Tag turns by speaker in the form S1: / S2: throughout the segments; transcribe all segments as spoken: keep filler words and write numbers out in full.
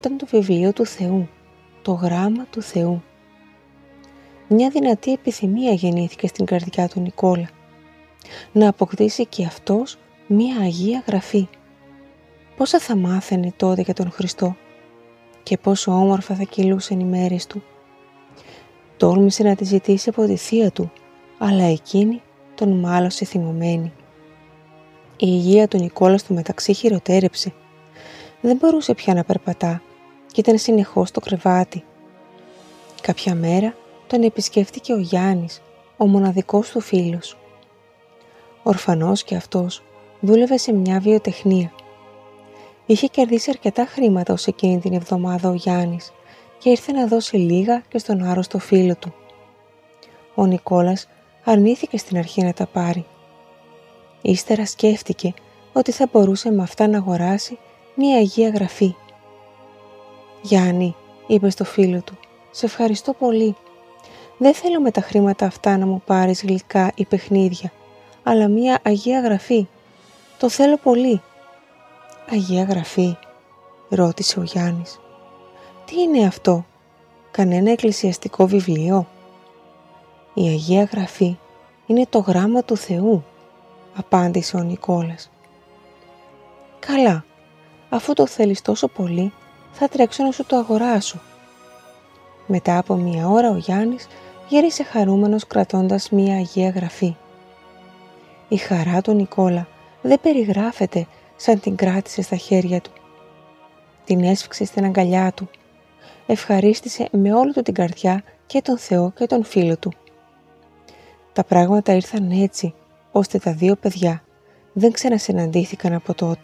S1: Ήταν το βιβλίο του Θεού, το γράμμα του Θεού. Μια δυνατή επιθυμία γεννήθηκε στην καρδιά του Νικόλα, να αποκτήσει και αυτός μια Αγία Γραφή. Πόσα θα μάθαινε τότε για τον Χριστό και πόσο όμορφα θα κυλούσαν οι μέρες του. Τόλμησε να τη ζητήσει από τη θεία του, αλλά εκείνη τον μάλωσε θυμωμένη. Η υγεία του Νικόλα στο μεταξύ χειροτέρεψε. Δεν μπορούσε πια να περπατά και ήταν συνεχώς στο κρεβάτι. Κάποια μέρα τον επισκέφτηκε ο Γιάννης, ο μοναδικός του φίλος. Ορφανός και αυτός, δούλευε σε μια βιοτεχνία. Είχε κερδίσει αρκετά χρήματα ως εκείνη την εβδομάδα ο Γιάννης και ήρθε να δώσει λίγα και στον άρρωστο φίλο του. Ο Νικόλας αρνήθηκε στην αρχή να τα πάρει. Ύστερα σκέφτηκε ότι θα μπορούσε με αυτά να αγοράσει μια Αγία Γραφή. «Γιάννη», είπε στο φίλο του, «σε ευχαριστώ πολύ. Δεν θέλω με τα χρήματα αυτά να μου πάρεις γλυκά ή παιχνίδια, αλλά μια Αγία Γραφή. Το θέλω πολύ». «Αγία Γραφή», ρώτησε ο Γιάννης. «Τι είναι αυτό, κανένα εκκλησιαστικό βιβλίο?» «Η Αγία Γραφή είναι το γράμμα του Θεού», απάντησε ο Νικόλας. «Καλά, αφού το θέλεις τόσο πολύ, θα τρέξω να σου το αγοράσω». Μετά από μία ώρα ο Γιάννης γύρισε χαρούμενος κρατώντας μία Αγία Γραφή. Η χαρά του Νικόλα δεν περιγράφεται σαν την κράτησε στα χέρια του. Την έσφιξε στην αγκαλιά του. Ευχαρίστησε με όλη του την καρδιά και τον Θεό και τον φίλο του. Τα πράγματα ήρθαν έτσι, ώστε τα δύο παιδιά δεν ξανασυναντήθηκαν από τότε.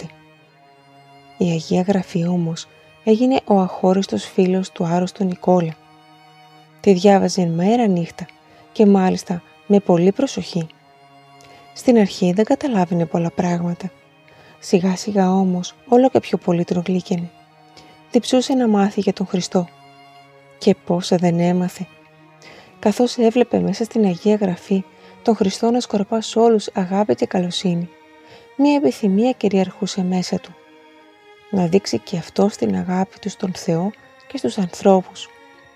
S1: Η Αγία Γραφή όμως έγινε ο αχώριστος φίλος του άρρωστου Νικόλα. Τη διάβαζε μέρα νύχτα και μάλιστα με πολύ προσοχή. Στην αρχή δεν καταλάβαινε πολλά πράγματα. Σιγά σιγά όμως όλο και πιο πολύ τον γλύκαινε. Διψούσε να μάθει για τον Χριστό. Και πόσα δεν έμαθε. Καθώς έβλεπε μέσα στην Αγία Γραφή τον Χριστό να σκορπά σ' όλους αγάπη και καλοσύνη, μία επιθυμία κυριαρχούσε μέσα του. Να δείξει και αυτός την αγάπη του στον Θεό και στους ανθρώπους.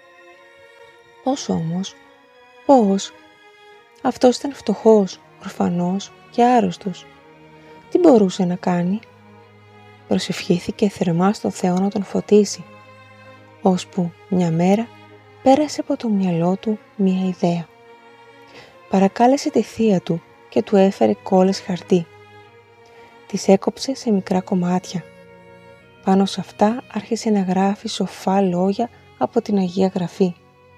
S1: Πώς όμως, πώς, αυτός ήταν φτωχός, ορφανός και άρρωστος. Τι μπορούσε να κάνει? Προσευχήθηκε θερμά στον Θεό να τον φωτίσει, ώσπου μια μέρα πέρασε από το μυαλό του μια ιδέα. Παρακάλεσε τη θεία του και του έφερε κόλλες χαρτί. Τις έκοψε σε μικρά κομμάτια. Πάνω σε αυτά άρχισε να γράφει σοφά λόγια από την Αγία Γραφή.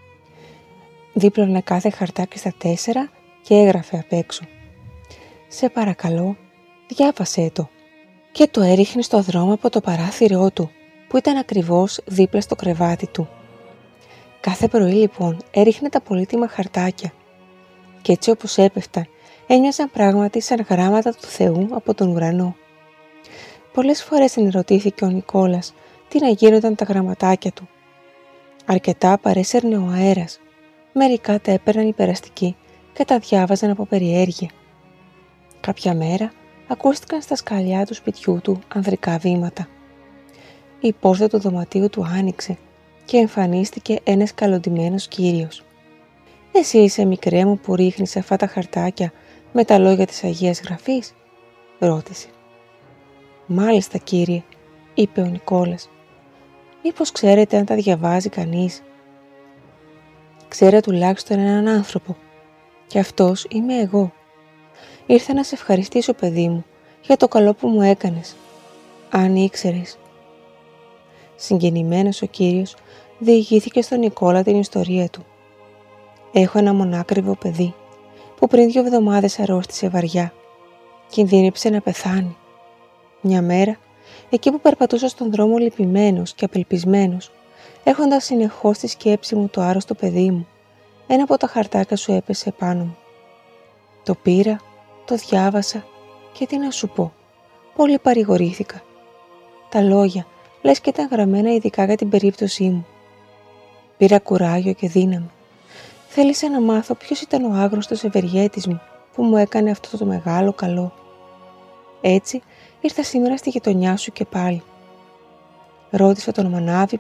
S1: Δίπλωνε κάθε χαρτάκι στα τέσσερα και έγραφε απ' έξω: «Σε παρακαλώ, διάβασέ το», και το έριχνε στο δρόμο από το παράθυρό του, που ήταν ακριβώς δίπλα στο κρεβάτι του. Κάθε πρωί λοιπόν έριχνε τα πολύτιμα χαρτάκια και έτσι όπως έπεφταν έμοιαζαν πράγματι σαν γράμματα του Θεού από τον ουρανό. Πολλές φορές ενερωτήθηκε ο Νικόλας τι να γίνονταν τα γραμματάκια του. Αρκετά παρέσαιρνε ο αέρας, μερικά τα έπαιρναν οι περαστικοί και τα διάβαζαν από περιέργεια. Κάποια μέρα ακούστηκαν στα σκαλιά του σπιτιού του ανδρικά βήματα. Η πόρτα του δωματίου του άνοιξε και εμφανίστηκε ένας καλοντυμένος κύριος. «Εσύ είσαι, μικρέ μου, που ρίχνεις αυτά τα χαρτάκια με τα λόγια της Αγίας Γραφής?» ρώτησε. «Μάλιστα, κύριε», είπε ο Νικόλας. «Μήπως ξέρετε αν τα διαβάζει κανείς?» «Ξέρω τουλάχιστον έναν άνθρωπο και αυτός είμαι εγώ. Ήρθα να σε ευχαριστήσω, παιδί μου, για το καλό που μου έκανες. Αν ήξερες». Συγκινημένος ο κύριος διηγήθηκε στον Νικόλα την ιστορία του. «Έχω ένα μονάκριβο παιδί που πριν δύο εβδομάδες αρρώστησε βαριά. Κινδύνεψε να πεθάνει. Μια μέρα, εκεί που περπατούσα στον δρόμο λυπημένος και απελπισμένος, έχοντας συνεχώς στη σκέψη μου το άρρωστο παιδί μου, ένα από τα χαρτάκια σου έπεσε πάνω μου. Το πήρα, το διάβασα και τι να σου πω, πολύ παρηγορήθηκα. Τα λόγια λες και ήταν γραμμένα ειδικά για την περίπτωσή μου. Πήρα κουράγιο και δύναμη. Θέλησα να μάθω ποιος ήταν ο άγνωστος ευεργέτης μου που μου έκανε αυτό το μεγάλο καλό. Έτσι ήρθα σήμερα στη γειτονιά σου και πάλι. Ρώτησα τον μανάβη